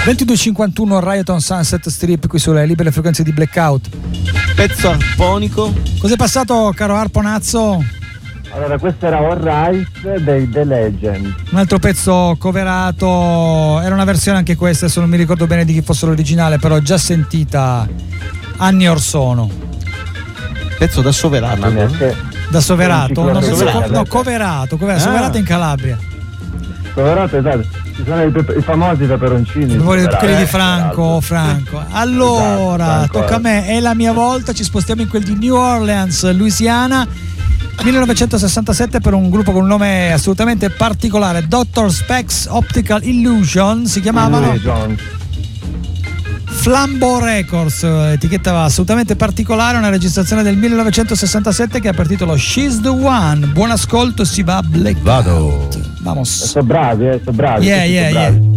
22:51 Riot on Sunset Strip qui sulle libere frequenze di Blackout. Pezzo arponico. Cos'è passato, caro Arponazzo? Allora, questo era Alright dei The Legend. Un altro pezzo coverato, era una versione anche questa, adesso non mi ricordo bene di chi fosse l'originale, però già sentita anni or sono. Pezzo da Soverato. Da Soverato? No, coverato. Soverato in Calabria. Soverato, esatto. Ci sono i famosi peperoncini. Quelli di Franco. Allora, esatto, tocca a me, è la mia volta, ci spostiamo in quel di New Orleans, Louisiana. 1967 per un gruppo con un nome assolutamente particolare, Dr. Specs Optical Illusion, si chiamavano Flambeau Records, etichetta assolutamente particolare, una registrazione del 1967 che ha per titolo She's the One. Buon ascolto, si va a Blackout. Vamos. Sono bravi. Yeah.